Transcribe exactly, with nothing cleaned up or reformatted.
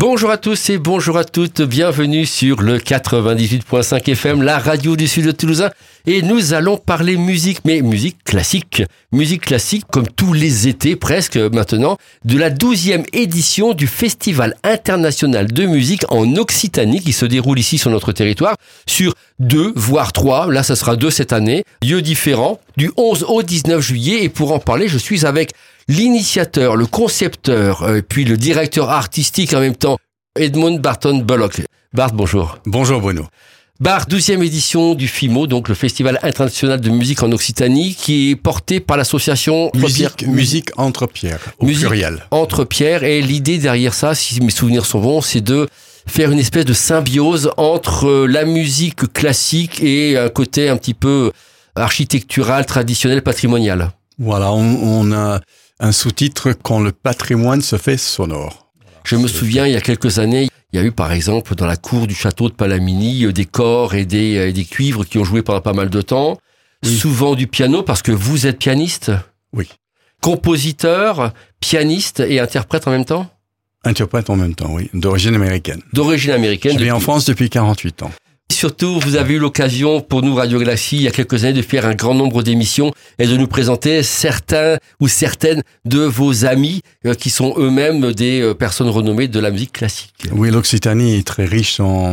Bonjour à tous et bonjour à toutes, bienvenue sur le quatre-vingt-dix-huit point cinq F M, la radio du sud de Toulousain. Et nous allons parler musique, mais musique classique. Musique classique comme tous les étés presque maintenant, de la douzième édition du Festival international de musique en Occitanie qui se déroule ici sur notre territoire sur deux, voire trois, là ça sera deux cette année, lieux différents, du onze au dix-neuf juillet. Et pour en parler, je suis avec l'initiateur, le concepteur, euh, puis le directeur artistique en même temps, Edmond Barton Bullock. Bart, bonjour. Bonjour Bruno. Bart, douzième édition du FIMO, donc le Festival international de musique en Occitanie, qui est porté par l'association Musique, Pierre, musique entre pierres, au musique pluriel. Entre pierres, et l'idée derrière ça, si mes souvenirs sont bons, c'est de faire une espèce de symbiose entre la musique classique et un côté un petit peu architectural, traditionnel, patrimonial. Voilà, on, on a un sous-titre quand le patrimoine se fait sonore. Je me souviens, il y a quelques années, il y a eu par exemple dans la cour du château de Palamini des corps et des, des cuivres qui ont joué pendant pas mal de temps. Oui. Souvent du piano, parce que vous êtes pianiste. Oui. Compositeur, pianiste et interprète en même temps. Interprète en même temps, oui. D'origine américaine. D'origine américaine. Je vis depuis... en France depuis quarante-huit ans. Surtout, vous avez eu l'occasion pour nous, Radio Galaxie, il y a quelques années, de faire un grand nombre d'émissions et de nous présenter certains ou certaines de vos amis euh, qui sont eux-mêmes des euh, personnes renommées de la musique classique. Oui, l'Occitanie est très riche en